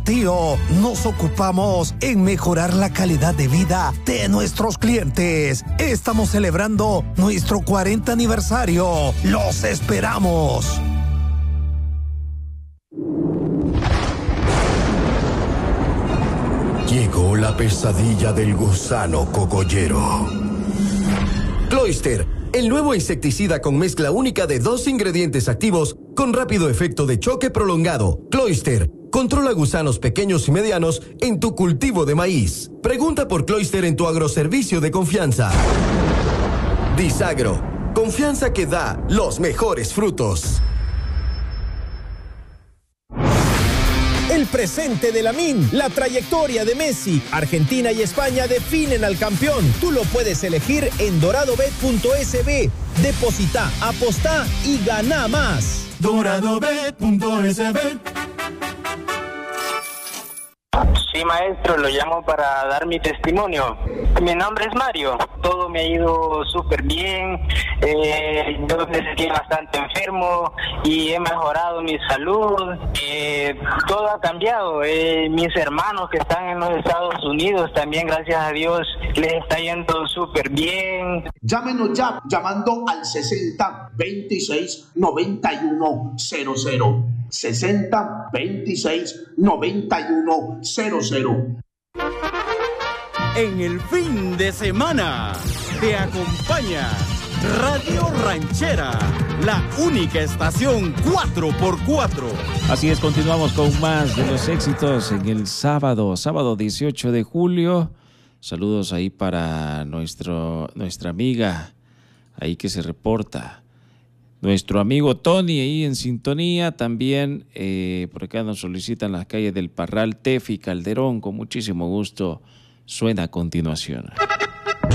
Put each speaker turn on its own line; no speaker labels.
Tapatío nos ocupamos en mejorar la calidad de vida de nuestros clientes. Estamos celebrando nuestro 40 aniversario. ¡Los esperamos!
Llegó la pesadilla del gusano cogollero. Cloyster, el nuevo insecticida con mezcla única de 2 ingredientes activos con rápido efecto de choque prolongado. Cloyster, controla gusanos pequeños y medianos en tu cultivo de maíz. Pregunta por Cloyster en tu agroservicio de confianza. Disagro, confianza que da los mejores frutos.
El presente de Lamine, la trayectoria de Messi, Argentina y España definen al campeón. Tú lo puedes elegir en doradobet.sb. Deposita, apostá y gana más.
Doradobet.sb.
Sí, maestro, lo llamo para dar mi testimonio. Mi nombre es Mario, todo me ha ido súper bien, yo me sentí bastante enfermo y he mejorado mi salud, todo ha cambiado. Mis hermanos que están en los Estados Unidos también, gracias a Dios, les está yendo súper bien.
Llámenos ya, llamando al 60 26 91 00. 60 26 91 00.
En el fin de semana te acompaña Radio Ranchera, la única estación 4x4.
Así es, continuamos con más de los éxitos en el sábado 18 de julio. Saludos ahí para nuestra amiga ahí que se reporta. Nuestro amigo Tony ahí en sintonía, también por acá nos solicitan las calles del Parral, Tefi, Calderón, con muchísimo gusto, suena a continuación.